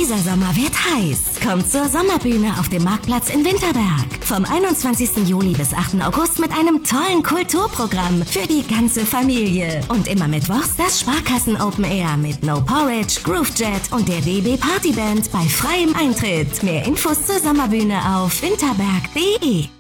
Dieser Sommer wird heiß. Kommt zur Sommerbühne auf dem Marktplatz in Winterberg. Vom 21. Juli bis 8. August mit einem tollen Kulturprogramm für die ganze Familie. Und immer mittwochs das Sparkassen Open Air mit No Porridge, Groove Jet und der DB Partyband bei freiem Eintritt. Mehr Infos zur Sommerbühne auf winterberg.de.